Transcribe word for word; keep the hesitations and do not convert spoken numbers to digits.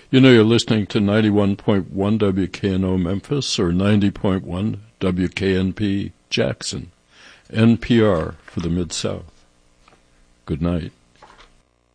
You know, you're listening to ninety-one point one W K N O Memphis or ninety point one W K N P Jackson, N P R for the Mid-South. Good night.